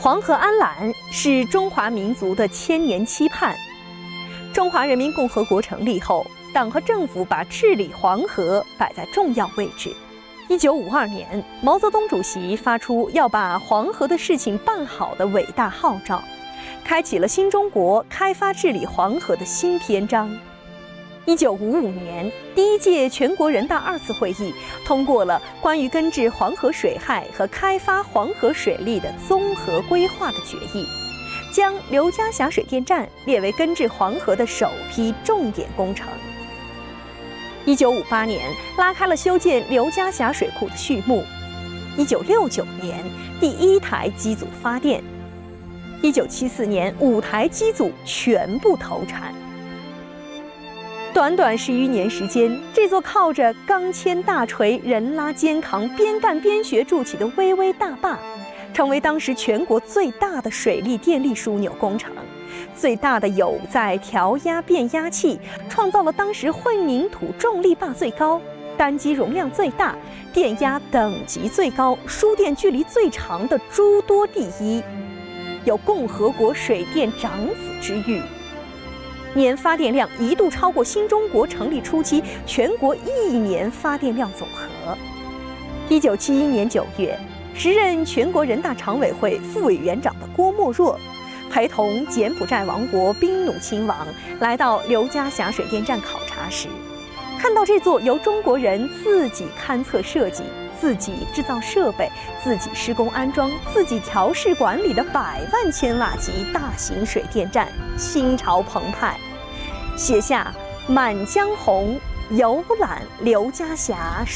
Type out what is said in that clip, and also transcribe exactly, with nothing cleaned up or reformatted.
黄河安澜是中华民族的千年期盼。中华人民共和国成立后，党和政府把治理黄河摆在重要位置。一九五二年，毛泽东主席发出要把黄河的事情办好的伟大号召，开启了新中国开发治理黄河的新篇章。一九五五年，第一届全国人大二次会议通过了关于根治黄河水害和开发黄河水利的综合规划的决议，将刘家峡水电站列为根治黄河的首批重点工程。一九五八年，拉开了修建刘家峡水库的序幕。一九六九年，第一台机组发电。一九七四年，五台机组全部投产。短短十余年时间，这座靠着钢钎大锤、人拉肩扛、边干边学筑起的巍巍大坝，成为当时全国最大的水利电力枢纽工程，最大的有载调压变压器，创造了当时混凝土重力坝最高、单机容量最大、电压等级最高、输电距离最长的诸多第一，有共和国水电长子之誉。年发电量一度超过新中国成立初期全国一年发电量总和。一九七一年九月，时任全国人大常委会副委员长的郭沫若，陪同柬埔寨王国宾努亲王来到刘家峡水电站考察时，看到这座由中国人自己勘测设计、自己制造设备、自己施工安装、自己调试管理的百万千瓦级大型水电站，心潮澎湃，写下《满江红·游览刘家峡》